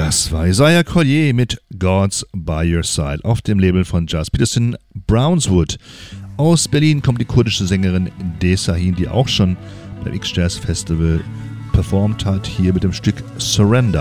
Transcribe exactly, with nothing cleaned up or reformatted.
Das war Isaiah Collier mit God's by Your Side auf dem Label von Just Peterson Brownswood. Aus Berlin kommt die kurdische Sängerin Desahin, die auch schon beim X-Jazz Festival performt hat, hier mit dem Stück Surrender.